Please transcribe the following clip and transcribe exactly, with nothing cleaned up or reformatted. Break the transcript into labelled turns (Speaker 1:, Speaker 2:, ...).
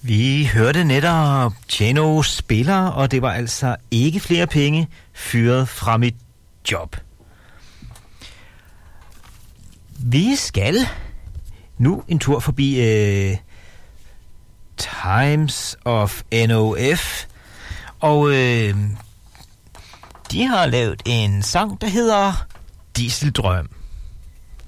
Speaker 1: Vi hørte netop Tjano spiller, og det var altså ikke flere penge fyret fra mit job. Vi skal nu en tur forbi øh, Times of N O F, og øh, de har lavet en sang, der hedder Dieseldrøm.